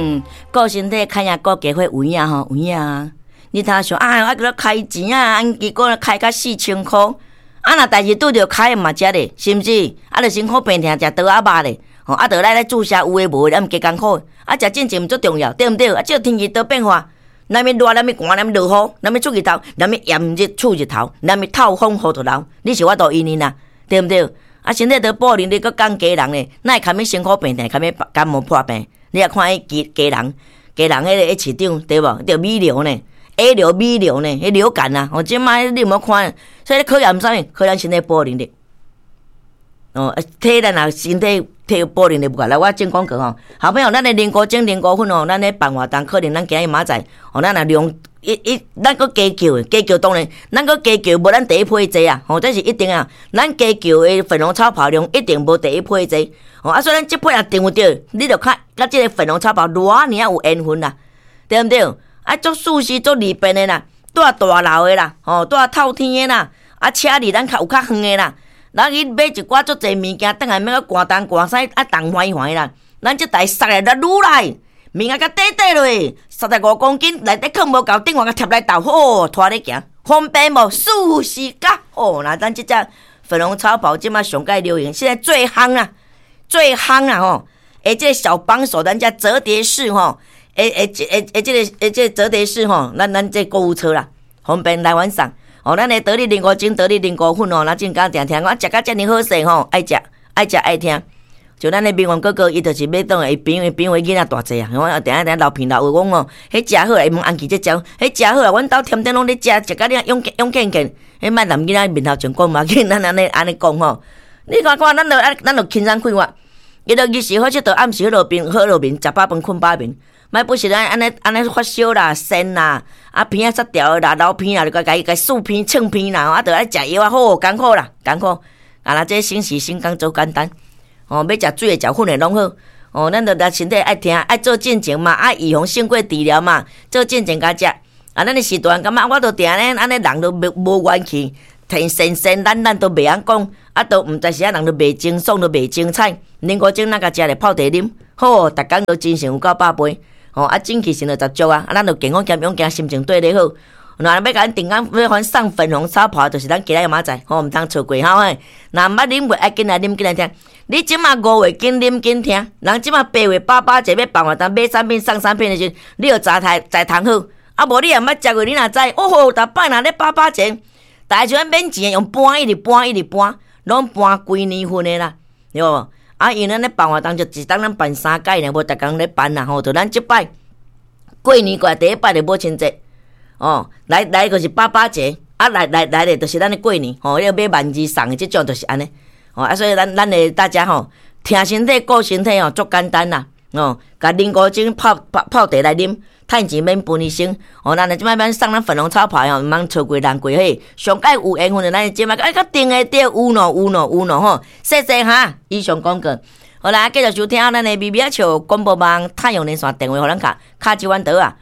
顾身体看呀，顾家伙有影吼，有影啊！你通想啊，我给他开钱啊，结果开到4000块，啊若代志拄着开嘛食咧，是毋是？啊，着辛苦病痛食刀啊肉咧，吼，啊，着来注射有诶无诶，啊，毋加艰苦，啊，食进前毋足重要，对毋对？啊，即天气多变化，咱要热，咱要寒，咱要落雨，咱要出日头，咱要炎日出日头，咱要透风好着流，你是我都因啦，对毋对？啊，身体得保龄，你搁讲家人咧，哪会堪要辛苦病痛，堪要感冒破病？你也看迄家人迄市长对无？着米流呢，A 流、米流呢，迄流感啊！即摆你有冇看？所以你考验啥物？考验身体保龄力。哦，体咱也身体体保龄力不够。来，我正讲过吼，好朋友，咱的菱角精、菱角粉哦，咱咧办活动，可能咱今日明仔哦，咱也量咱搁加叫当然，咱搁加叫无咱第一批济啊，吼，这是一定啊。咱加叫的粉红炒泡量一定无第一批济，哦，啊，所以咱这批也定有着，你着看甲这个粉红炒泡偌尔有缘分啦，对毋对？啊，做舒适做利便的啦，住大楼的啦，吼，住透天的啦，啊，车离咱有较远的啦，咱去买一寡足侪物件，等下要个寒东寒西啊，冻坏坏啦，咱这台塞来咱愈来。面啊，甲短短落，35公斤，内底放无够，顶外甲贴来倒，好拖咧行，方便无？舒适甲哦，那咱这只粉红超跑即马上界流行，现在最夯啦，吼！这个小帮手，咱只折叠式吼，这个折叠式吼，咱这购物车啦，方便来玩上。哦，咱的得力菱角精、得力菱角粉哦，咱真敢定听，我食甲遮尔好势吼，爱食爱听。就咱的明王哥哥，伊就是要当伊边囡仔大济啊！我定下留片留讲哦，迄食好啦，伊问安琪这招，迄食好啦，阮兜天天拢咧食甲你勇健，迄莫男囡仔面头前讲嘛，见咱安尼讲吼。你看，咱就轻松快活。伊就日时好佚佗，暗时好落眠，食饱饭困饱眠。莫不是咱安尼发烧啦、痠啦，啊鼻啊塞掉啦、流鼻啦，就甲竖鼻、蹭鼻啦，啊，着爱食药啊，好艰苦啦，艰苦。啊，那这省时省工做简单。哦，要食水的、食粉的拢好。哦，咱着咱身体爱听，爱做进前嘛，爱预防胜过治疗嘛。做进前甲食，啊，咱的时段感觉我着定咧，安尼人都无元气，天神咱都袂晓讲，啊，都毋知是啊人都袂清爽，都袂精彩。菱角精咱甲食咧泡茶啉，好，逐工都精神有够百倍。哦，啊，精气神就十足啊，咱着健康兼勇健，心情对咧好。若要甲咱定岗要还上粉红炒泡，就是咱今日明仔，吼，毋通错过吼嘿。若毋捌啉过，爱紧来啉紧来听。你即马5月紧啉紧听，人即马8月88节要办活动，买产品送产品的时候，你要在通好。啊，无你也毋捌食过，你若知，哦，逐摆若咧88节，大像免钱用搬一直搬，拢搬规年份的啦，对无？啊，因咱咧办活动就一当咱办3届呢，无逐工咧办啦吼。就咱即摆过年过第一摆就母亲节。哦，来就是88节，啊来咧，就是咱的过年，吼，要买万字送的这种就是安尼，哦，啊，所以咱的大家吼，听身体顾身体哦，足简单啦，哦，甲菱角精泡茶来啉，趁钱免分医生，哦，咱即摆咱送咱粉红炒泡哦，毋通错过人过嘿，上界有缘分的，咱即摆哎，较定的对，有喏吼，谢谢哈，以上讲过，好啦，继续收听咱的咪咪笑广播网太阳连线电话，互咱卡一万刀啊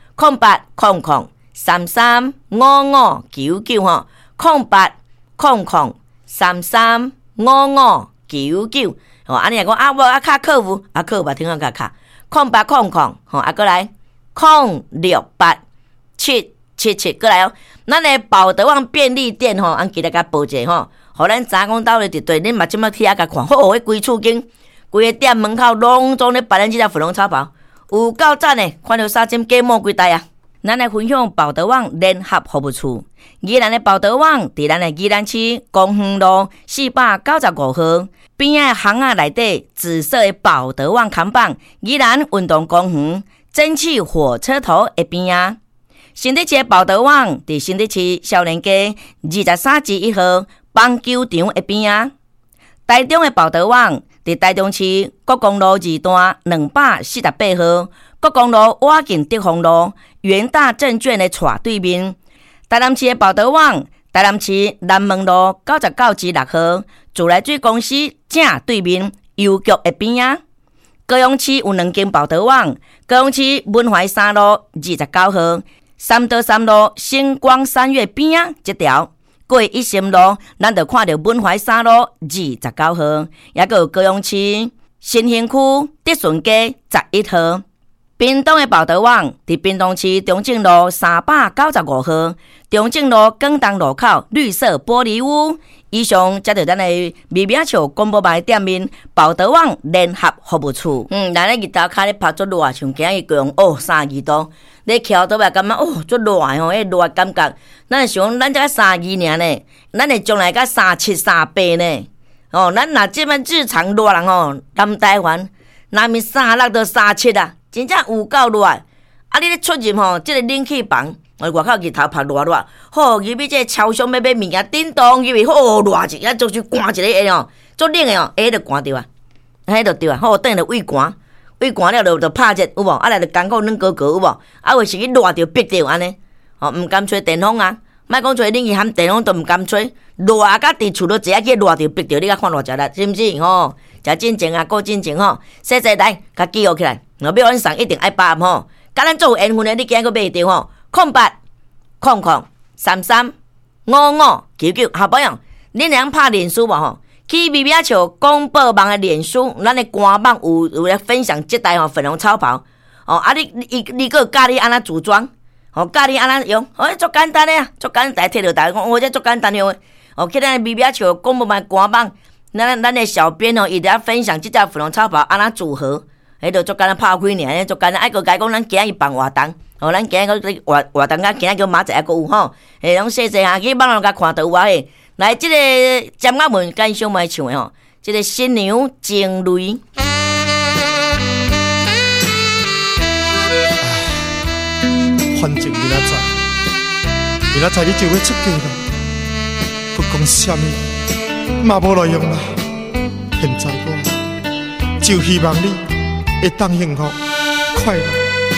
，0800335599吼，0800335599，吼，安尼讲啊，我啊卡客服啊，客服听我卡，0800吼，啊，过来0687777，过来哦，咱的宝德旺便利店吼，按记得甲报者吼，互咱知讲到咧伫对，恁嘛即摆去遐甲看，好，迄规厝间，规个店门口拢总咧摆咱即只粉红炒包，有够赞的，看到3针芥末几袋啊！咱来分享宝德旺联合服务处，宜兰的宝德旺伫咱的宜兰市公园路495号边仔巷仔内底紫色的宝德旺看板，宜兰运动公园蒸汽火车头的边仔。新竹市的宝德旺伫新竹市少年街23-1号棒球场的边仔。台中的宝德旺伫台中市国公路2段248号国公路瓦近德丰路元大证券的斜对面。台南市的宝德旺，台南市南门路99-6号自来水公司正对面邮局的边仔。高雄市有2间宝德旺，高雄市文怀3路29号3路星光3月边仔这条。过一心路，咱就看到文怀3路29号，也有高雄市新兴区德顺街11号。 屏东的报道网伫屏东市中正路395号，中正路广东路口绿色玻璃屋。以上接到咱的微名笑广播牌店面报道网联合服务处。咱咧日头骹咧晒足热，像今日讲32度，你翘倒来感觉足热吼，迄热感觉，咱想咱才32尔呢，咱会将来到37、38呢。咱若即摆日常热人南台湾，南面36到37啊，真正有够热。你咧出入即个冷气房。外口日头晒热热，入去这超商要买物件，叮咚入去，热一就是寒一个下足冷的下就寒着啊，迄就对啊，等下就胃寒，胃寒了就拍热有无？来就艰苦软高高有无？或是去热着逼着安尼，毋甘吹电风啊，莫讲吹冷气含电风都毋甘吹，热甲伫厝都坐啊去热着逼着，你甲看偌食力，是毋是？食进前啊，过进前细细来，甲记录起来，要阮送一定爱把握甲咱做有缘分的，你今个买着0800335599，好朋友，恁会拍脸书无去微名笑广播网的脸书，咱的官网有咧分享即台粉红超跑你个教你安怎组装教你安怎用足简单的啊，足简单摕到台我这足简单用去咱的微名笑广播网官网，咱的小编伊伫遐分享即只粉红超跑安怎组合，迄就足简单拍开尔，足简单爱个甲讲咱今日办活动。咱今日活动甲今日叫明仔还阁有拢细细去网络甲看到有嘿。来，即个尖仔文跟小妹唱的即个新娘情泪。 反正明仔载你就要出嫁咯，不讲啥物嘛无路用啦。现在我就希望你会当幸福快乐。